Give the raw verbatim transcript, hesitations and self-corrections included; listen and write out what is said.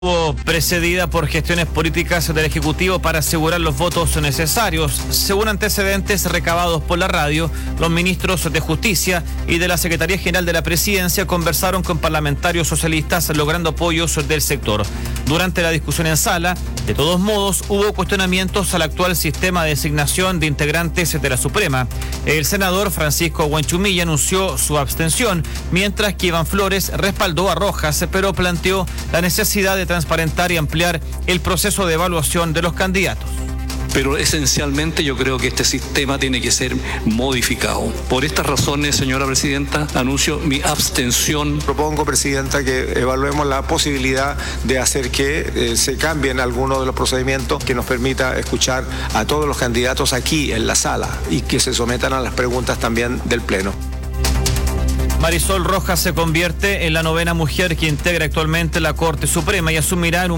Precedida por gestiones políticas del Ejecutivo para asegurar los votos necesarios. Según antecedentes recabados por la radio, los ministros de Justicia y de la Secretaría General de la Presidencia conversaron con parlamentarios socialistas logrando apoyos del sector. Durante la discusión en sala, de todos modos, hubo cuestionamientos al actual sistema de designación de integrantes de la Suprema. El senador Francisco Guanchumilla anunció su abstención, mientras que Iván Flores respaldó a Rojas, pero planteó la necesidad de transparentar y ampliar el proceso de evaluación de los candidatos. Pero esencialmente yo creo que este sistema tiene que ser modificado. Por estas razones, señora presidenta, anuncio mi abstención. Propongo, presidenta, que evaluemos la posibilidad de hacer que eh, se cambien algunos de los procedimientos que nos permita escuchar a todos los candidatos aquí en la sala y que se sometan a las preguntas también del Pleno. Marisol Rojas se convierte en la novena mujer que integra actualmente la Corte Suprema y asumirá en un